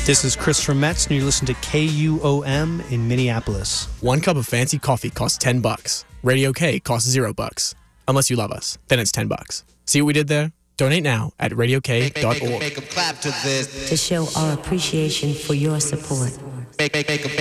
This is Chris from Metz, and you listen to KUOM in Minneapolis. One cup of fancy coffee costs $10. Radio K costs $0. Unless you love us, then it's $10. See what we did there? Donate now at radiok.org. To show our appreciation for your support.